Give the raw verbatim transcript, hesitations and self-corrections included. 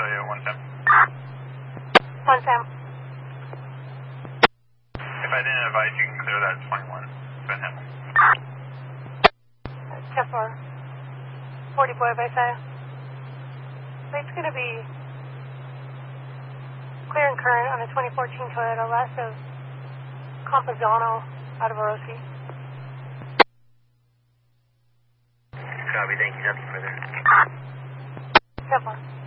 show you one Sam. One Sam. If I didn't advise, you can clear that twenty-one. Ben Hamel. ten four. forty boy by side. It's going to be clear and current on a twenty fourteen Toyota west of Campazano out of Orosi. Copy, thank you. Nothing further. ten four.